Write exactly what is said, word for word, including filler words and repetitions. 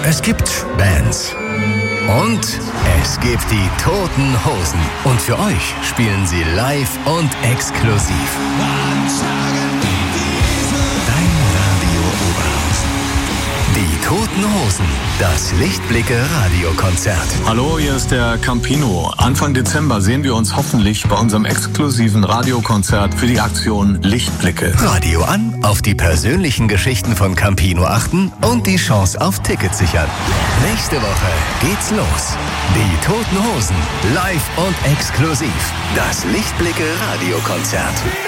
Es gibt Bands. Und es gibt die Toten Hosen. Und für euch spielen sie live und exklusiv. Dein Radio Oberhausen. Die Toten Hosen. Das Lichtblicke-Radiokonzert. Hallo, hier ist der Campino. Anfang Dezember sehen wir uns hoffentlich bei unserem exklusiven Radiokonzert für die Aktion Lichtblicke. Radio an, auf die persönlichen Geschichten von Campino achten und die Chance auf Tickets sichern. Nächste Woche geht's los. Die Toten Hosen, live und exklusiv. Das Lichtblicke-Radiokonzert.